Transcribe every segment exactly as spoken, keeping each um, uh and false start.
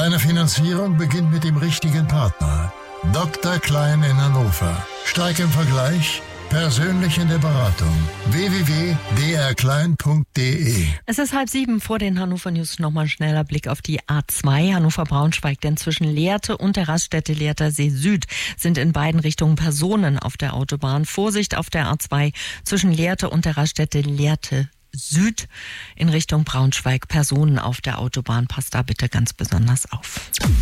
Deine Finanzierung beginnt mit dem richtigen Partner. Doktor Klein in Hannover. Stark im Vergleich, persönlich in der Beratung. w w w punkt d r klein punkt d e. Es ist halb sieben, vor den Hannover News nochmal ein schneller Blick auf die A zwei. Hannover-Braunschweig, denn zwischen Lehrte und der Raststätte Lehrter See Süd sind in beiden Richtungen Personen auf der Autobahn. Vorsicht auf der A zwei zwischen Lehrte und der Raststätte Lehrte Süd in Richtung Braunschweig. Personen auf der Autobahn. Passt da bitte ganz besonders auf.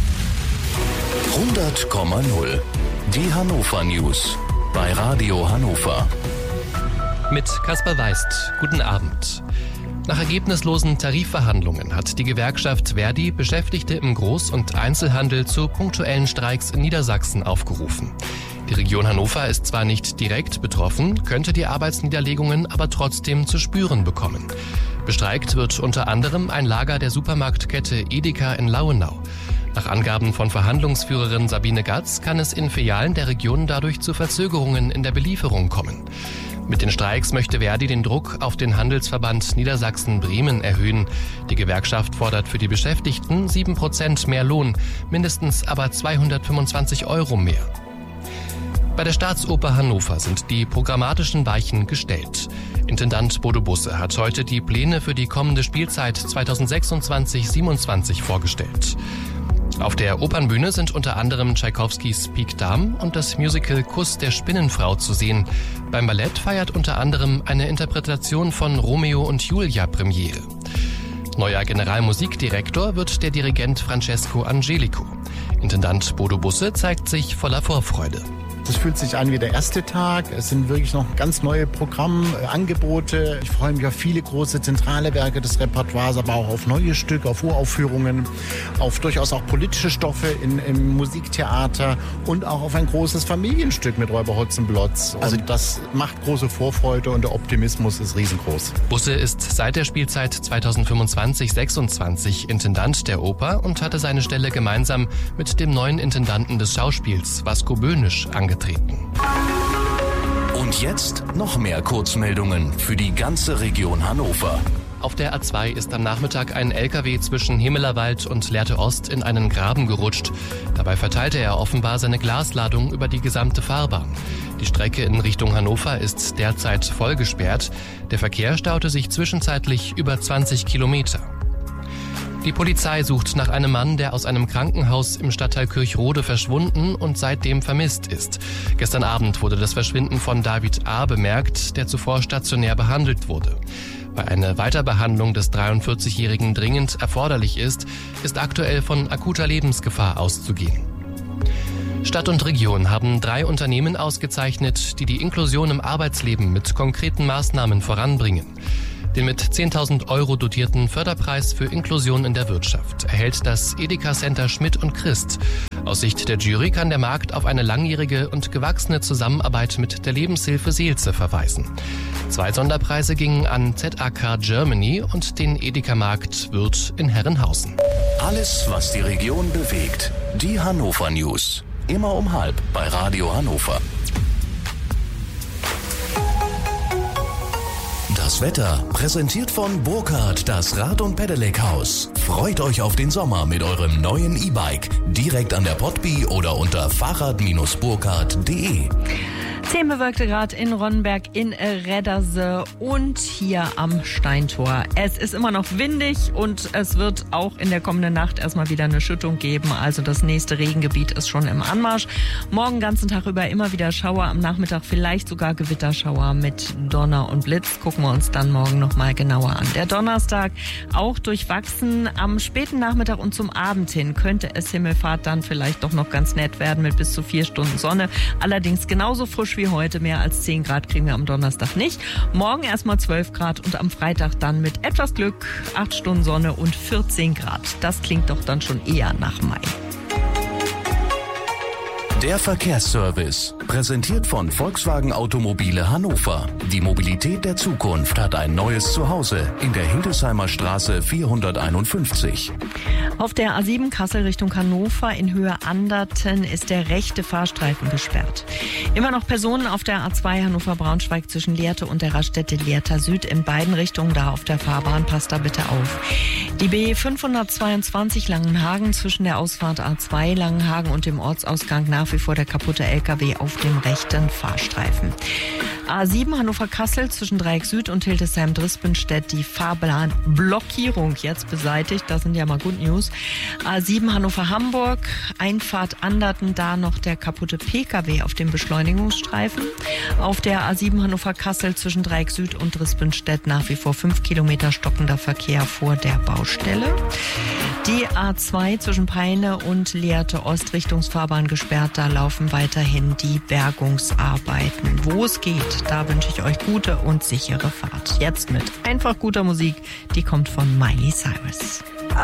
hundert Komma null. Die Hannover News bei Radio Hannover. Mit Kaspar Weist. Guten Abend. Nach ergebnislosen Tarifverhandlungen hat die Gewerkschaft Verdi Beschäftigte im Groß- und Einzelhandel zu punktuellen Streiks in Niedersachsen aufgerufen. Die Region Hannover ist zwar nicht direkt betroffen, könnte die Arbeitsniederlegungen aber trotzdem zu spüren bekommen. Bestreikt wird unter anderem ein Lager der Supermarktkette Edeka in Lauenau. Nach Angaben von Verhandlungsführerin Sabine Gatz kann es in Filialen der Region dadurch zu Verzögerungen in der Belieferung kommen. Mit den Streiks möchte Verdi den Druck auf den Handelsverband Niedersachsen-Bremen erhöhen. Die Gewerkschaft fordert für die Beschäftigten sieben Prozent mehr Lohn, mindestens aber zweihundertfünfundzwanzig Euro mehr. Bei der Staatsoper Hannover sind die programmatischen Weichen gestellt. Intendant Bodo Busse hat heute die Pläne für die kommende Spielzeit zweitausendsechsundzwanzig siebenundzwanzig vorgestellt. Auf der Opernbühne sind unter anderem Tschaikowskis Pik Dame und das Musical Kuss der Spinnenfrau zu sehen. Beim Ballett feiert unter anderem eine Interpretation von Romeo und Julia Premiere. Neuer Generalmusikdirektor wird der Dirigent Francesco Angelico. Intendant Bodo Busse zeigt sich voller Vorfreude. Es fühlt sich an wie der erste Tag. Es sind wirklich noch ganz neue Programmangebote. Ich freue mich auf viele große zentrale Werke des Repertoires, aber auch auf neue Stücke, auf Uraufführungen, auf durchaus auch politische Stoffe in, im Musiktheater und auch auf ein großes Familienstück mit Räuber Hotzenplotz. Also das macht große Vorfreude und der Optimismus ist riesengroß. Busse ist seit der Spielzeit zweitausendfünfundzwanzig sechsundzwanzig Intendant der Oper und hatte seine Stelle gemeinsam mit dem neuen Intendanten des Schauspiels, Vasco Böhnisch, angetreten. Und jetzt noch mehr Kurzmeldungen für die ganze Region Hannover. Auf der A zwei ist am Nachmittag ein L K W zwischen Hemelerwald und Lehrte Ost in einen Graben gerutscht. Dabei verteilte er offenbar seine Glasladung über die gesamte Fahrbahn. Die Strecke in Richtung Hannover ist derzeit voll gesperrt. Der Verkehr staute sich zwischenzeitlich über zwanzig Kilometer. Die Polizei sucht nach einem Mann, der aus einem Krankenhaus im Stadtteil Kirchrode verschwunden und seitdem vermisst ist. Gestern Abend wurde das Verschwinden von David A. bemerkt, der zuvor stationär behandelt wurde. Weil eine Weiterbehandlung des dreiundvierzigjährigen dringend erforderlich ist, ist aktuell von akuter Lebensgefahr auszugehen. Stadt und Region haben drei Unternehmen ausgezeichnet, die die Inklusion im Arbeitsleben mit konkreten Maßnahmen voranbringen. Den mit zehntausend Euro dotierten Förderpreis für Inklusion in der Wirtschaft erhält das Edeka Center Schmidt und Christ. Aus Sicht der Jury kann der Markt auf eine langjährige und gewachsene Zusammenarbeit mit der Lebenshilfe Seelze verweisen. Zwei Sonderpreise gingen an Z A K Germany und den Edeka-Markt Würth in Herrenhausen. Alles, was die Region bewegt. Die Hannover News. Immer um halb bei Radio Hannover. Das Wetter präsentiert von Burkhardt, das Rad- und Pedelec-Haus. Freut euch auf den Sommer mit eurem neuen E-Bike. Direkt an der Potby oder unter fahrrad Bindestrich burkhardt punkt de. zehn bewölkte Grad in Ronnenberg, in Redderse und hier am Steintor. Es ist immer noch windig und es wird auch in der kommenden Nacht erstmal wieder eine Schüttung geben. Also das nächste Regengebiet ist schon im Anmarsch. Morgen den ganzen Tag über immer wieder Schauer, am Nachmittag vielleicht sogar Gewitterschauer mit Donner und Blitz. Gucken wir uns dann morgen nochmal genauer an. Der Donnerstag auch durchwachsen. Am späten Nachmittag und zum Abend hin könnte es Himmelfahrt dann vielleicht doch noch ganz nett werden mit bis zu vier Stunden Sonne. Allerdings genauso frisch wie heute, mehr als zehn Grad kriegen wir am Donnerstag nicht. Morgen erstmal zwölf Grad und am Freitag dann mit etwas Glück acht Stunden Sonne und vierzehn Grad. Das klingt doch dann schon eher nach Mai. Der Verkehrsservice Präsentiert von Volkswagen Automobile Hannover. Die Mobilität der Zukunft hat ein neues Zuhause in der Hildesheimer Straße vierhunderteinundfünfzig. Auf der A sieben Kassel Richtung Hannover in Höhe Anderten ist der rechte Fahrstreifen gesperrt. Immer noch Personen auf der A zwei Hannover-Braunschweig zwischen Lehrte und der Raststätte Lehrter Süd in beiden Richtungen da auf der Fahrbahn. Passt da bitte auf. Die B fünfhundertzweiundzwanzig Langenhagen zwischen der Ausfahrt A zwei Langenhagen und dem Ortsausgang nach wie vor der kaputte L K W auf dem rechten Fahrstreifen. A sieben Hannover-Kassel zwischen Dreieck Süd und Hildesheim-Drispenstedt die Fahrplanblockierung jetzt beseitigt. Das sind ja mal Good News. A sieben Hannover-Hamburg, Einfahrt Anderten, da noch der kaputte P K W auf dem Beschleunigungsstreifen. Auf der A sieben Hannover-Kassel zwischen Dreieck Süd und Drispenstedt nach wie vor fünf Kilometer stockender Verkehr vor der Baustelle. Die A zwei zwischen Peine und Lehrte Ost Richtungsfahrbahn gesperrt. Da laufen weiterhin die Bergungsarbeiten. Wo es geht, da wünsche ich euch gute und sichere Fahrt. Jetzt mit einfach guter Musik, die kommt von Miley Cyrus.